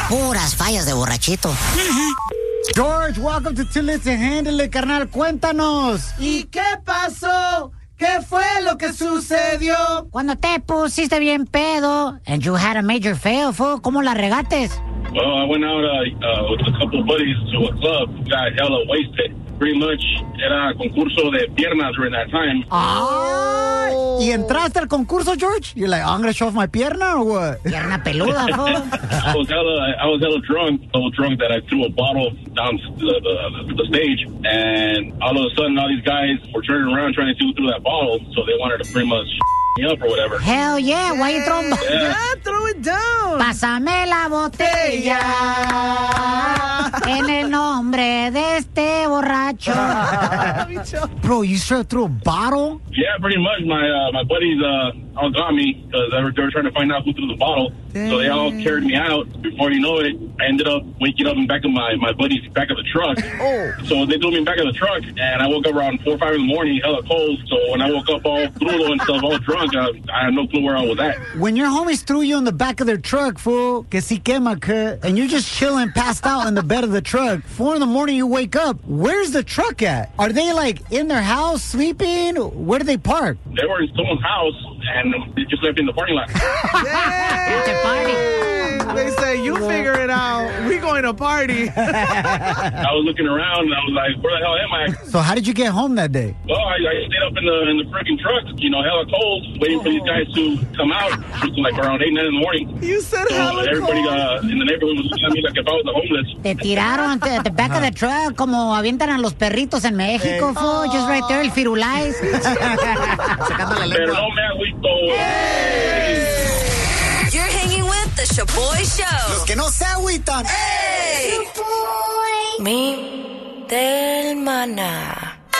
Puras fallas de borrachito. George, welcome to Till It's a Handle, carnal. Cuéntanos. ¿Y qué pasó? ¿Qué fue lo que sucedió? Cuando te pusiste bien pedo and you had a major fail, fool, ¿cómo la regates? Well, I went out with a couple of buddies to a club, got hella wasted. Pretty much, era concurso de piernas during that time. Oh. ¿Y entraste al concurso, George? You're like, I'm gonna show off my pierna or what? Pierna peluda, fool. I was hella drunk, so drunk that I threw a bottle down the stage, and all of a sudden, all these guys were turning around trying to do through that bottle, so they wanted to pretty much me up or whatever. Hell yeah, why you throwing... Yeah, throw it down. Pásame la botella en el nombre de este borracho. Bro, you straight through a bottle? Yeah, pretty much. My buddies all got me because they were trying to find out who threw the bottle. Dang. So they all carried me out. Before you know it, I ended up waking up in back of my buddy's back of the truck. Oh. So they threw me in back of the truck, and I woke up around 4 or 5 in the morning, hella cold. So when I woke up all crudo and stuff, all drunk, I had no clue where I was at. When your homies threw you in the back of their truck, fool, que si quema, and you're just chilling, passed out in the bed of the truck, 4 in the morning you wake up, where's the truck at? Are they like in their house sleeping? Where do they park? They were in someone's house, and they just left in the parking lot. It's a party. They say, you figure it out. We going to party. I was looking around, and I was like, where the hell am I? So how did you get home that day? Well, I stayed up in the freaking truck, hella cold, waiting for these guys to come out. It was like around 8, 9 in the morning. You said So hella everybody cold. in the neighborhood was looking at me like if I was a homeless. Te tiraron at the back of the truck como avientan a los perritos en México, fool. Just right there, el firulais. Pero no me agüito. You're hanging with the Shaboy Show. Los que no se agüitan. Hey! Mi del maná.